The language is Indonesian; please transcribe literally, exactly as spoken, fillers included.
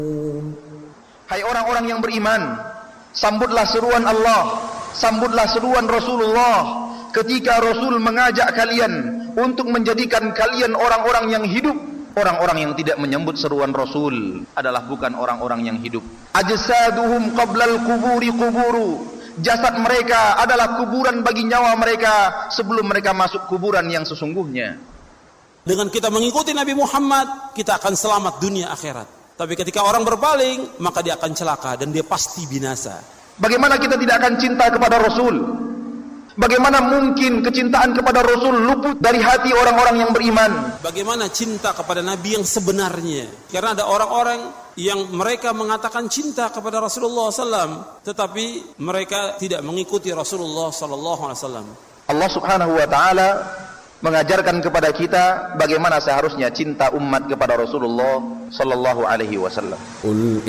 Hai orang-orang yang beriman, sambutlah seruan Allah, sambutlah seruan Rasulullah ketika Rasul mengajak kalian untuk menjadikan kalian orang-orang yang hidup. Orang-orang yang tidak menyambut seruan Rasul adalah bukan orang-orang yang hidup. Ajsaduhum qablal quburi quburu. Jasad mereka adalah kuburan bagi nyawa mereka sebelum mereka masuk kuburan yang sesungguhnya. Dengan kita mengikuti Nabi Muhammad, kita akan selamat dunia akhirat. Tapi ketika orang berpaling, maka dia akan celaka dan dia pasti binasa. Bagaimana kita tidak akan cinta kepada Rasul? Bagaimana mungkin kecintaan kepada Rasul luput dari hati orang-orang yang beriman? Bagaimana cinta kepada Nabi yang sebenarnya? Karena ada orang-orang yang mereka mengatakan cinta kepada Rasulullah shallallahu alaihi wasallam, tetapi mereka tidak mengikuti Rasulullah shallallahu alaihi wasallam. Allah Subhanahu wa taala mengajarkan kepada kita bagaimana seharusnya cinta umat kepada Rasulullah sallallahu alaihi wasallam.